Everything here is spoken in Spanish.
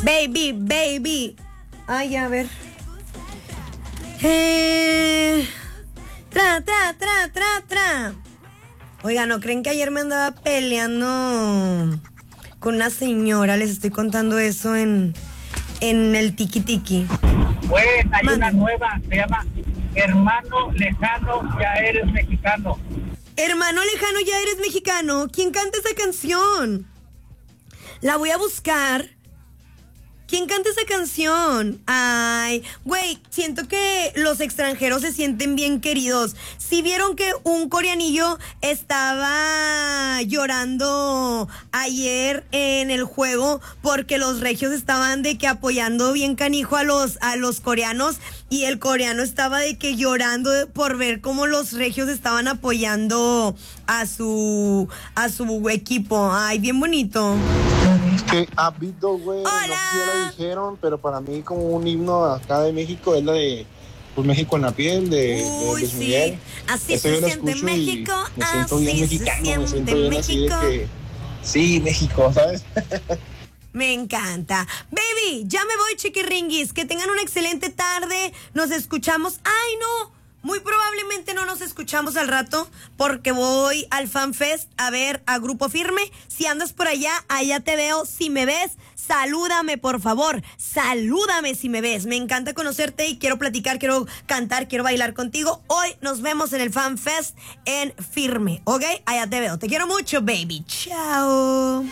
Baby, baby. Ay, a ver. Tra. Oiga, ¿no creen que ayer me andaba peleando con una señora? Les estoy contando eso en el Tiki Tiki. Pues hay una nueva, se llama Hermano Lejano, ya eres mexicano. Hermano Lejano, ya eres mexicano. ¿Quién canta esa canción? La voy a buscar. ¿Quién canta esa canción? Ay, güey, siento que los extranjeros se sienten bien queridos. ¿Sí vieron que un coreanillo estaba llorando ayer en el juego porque los regios estaban de que apoyando bien canijo a los coreanos, y el coreano estaba de que llorando por ver cómo los regios estaban apoyando a su equipo? Ay, bien bonito. Que has visto, güey, no sé si ya lo dijeron, pero para mí como un himno acá de México es la de pues, México en la piel de Luis Miguel. Así Eso se yo lo siente escucho México, y me siento bien así mexicano, se me siento siente bien así de México. que sí, México, ¿sabes? Me encanta. Baby, ya me voy, chiquiringuis. Que tengan una excelente tarde. Nos escuchamos. ¡Ay, no! Muy probablemente no nos escuchamos al rato porque voy al Fan Fest a ver a Grupo Firme. Si andas por allá, allá te veo. Si me ves, salúdame, por favor. Salúdame si me ves. Me encanta conocerte y quiero platicar, quiero cantar, quiero bailar contigo. Hoy nos vemos en el Fan Fest en Firme, ¿ok? Allá te veo. Te quiero mucho, baby. Chao.